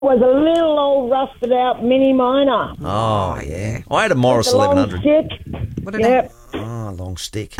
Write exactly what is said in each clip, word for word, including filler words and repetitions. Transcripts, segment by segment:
was a little old rusted out Mini Miner. Oh, yeah. I had a Morris The long eleven hundred. stick. What did Yep. Oh, long stick.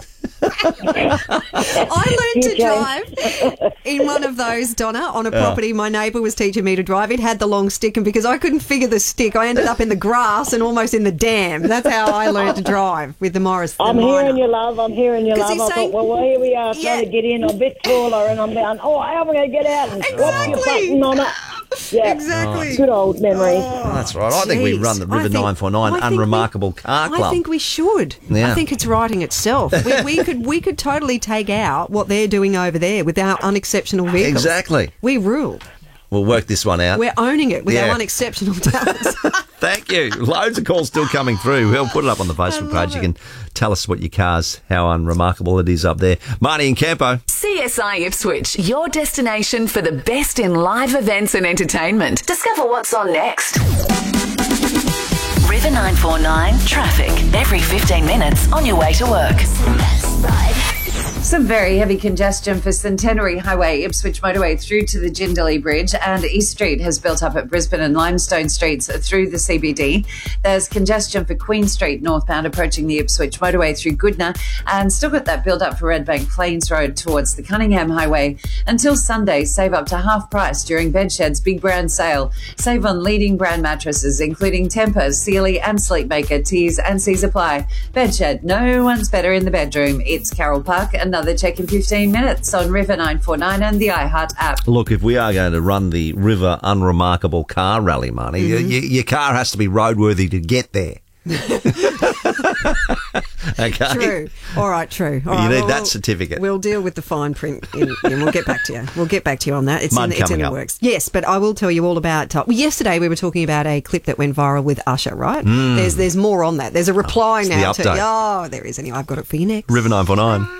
I learned to drive in one of those, Donna, on a property my neighbour was teaching me to drive. It had the long stick, and because I couldn't figure the stick, I ended up in the grass and almost in the dam. That's how I learned to drive with the Morris. The I'm Miner. hearing you, love. I'm hearing you, 'Cause love. he's I saying- thought, well, here we are Yeah. trying to get in. I'm a bit taller, and I'm down. Oh, how am I going to get out? And swap your Exactly. button on it. Yeah. Exactly. Good old memories. Oh, that's right. I think we Jeez. run the I River think- nine four nine I think we- Unremarkable Car Club. I think we should. Yeah. I think it's writing itself. We, we could we could totally take out what they're doing over there with our unexceptional vehicles. Exactly. We rule. We'll work this one out. We're owning it with Yeah. our unexceptional talents. Thank you. Loads of calls still coming through. We'll put it up on the Facebook love page. You it. can tell us what your car's, how unremarkable it is up there. Marty and Campo. C S I Ipswich, your destination for the best in live events and entertainment. Discover what's on next. River nine four nine traffic. Every fifteen minutes on your way to work. Some very heavy congestion for Centenary Highway, Ipswich Motorway through to the Jindalee Bridge, and East Street has built up at Brisbane and Limestone Streets through the C B D. There's congestion for Queen Street northbound approaching the Ipswich Motorway through Goodna, and still got that build up for Redbank Plains Road towards the Cunningham Highway. Until Sunday, save up to half price during Bedshed's Big Brand Sale. Save on leading brand mattresses including Tempur, Sealy and Sleepmaker, Tees and Sea Supply. Bedshed, no one's better in the bedroom. It's Carroll Park. Another check in fifteen minutes on River nine four nine and the iHeart app. Look, if we are going to run the River Unremarkable Car Rally, Marty, Mm-hmm. y- y- your car has to be roadworthy to get there. Okay. True. All right, true. All You right, need well, that we'll- certificate. We'll deal with the fine print in, and we'll get back to you. We'll get back to you on that. It's Mud in, it's in coming the up. works. Yes, but I will tell you all about. Uh, well, yesterday we were talking about a clip that went viral with Usher, right? There's there's more on that. There's a reply Mm. It's the now to. update. Oh, there is. Anyway, I've got it for you next. River nine four nine.